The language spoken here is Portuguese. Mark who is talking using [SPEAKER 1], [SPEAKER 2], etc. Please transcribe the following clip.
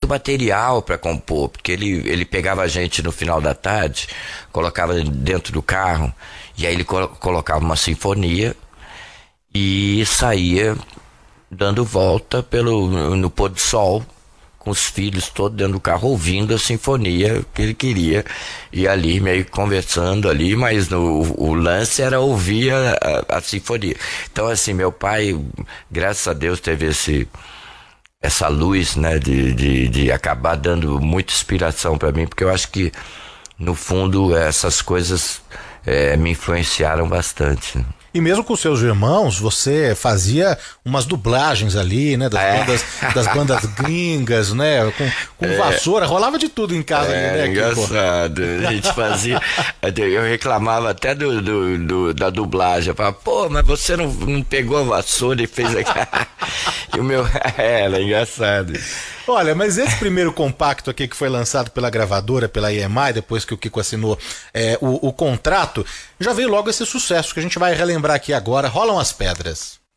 [SPEAKER 1] material para compor, porque ele pegava a gente no final da tarde, colocava dentro do carro, e aí ele colocava uma sinfonia e saía dando volta no pôr do sol, com os filhos todos dentro do carro, ouvindo a sinfonia que ele queria, e ali meio conversando ali, mas o lance era ouvir a sinfonia. Então assim, meu pai, graças a Deus, teve essa luz, né, de acabar dando muita inspiração para mim, porque eu acho que no fundo essas coisas me influenciaram bastante.
[SPEAKER 2] E mesmo com seus irmãos, você fazia umas dublagens ali, né? Das bandas gringas, né? Com vassoura, rolava de tudo em casa ali, né?
[SPEAKER 1] Engraçado. A gente fazia. Eu reclamava até da dublagem. Eu falava, pô, mas você não pegou a vassoura e fez aqui. E o meu. Era engraçado.
[SPEAKER 2] Olha, mas esse primeiro compacto aqui que foi lançado pela gravadora, pela EMI, depois que o Kiko assinou o contrato, já veio logo esse sucesso que a gente vai relembrar aqui agora. Rolam as Pedras.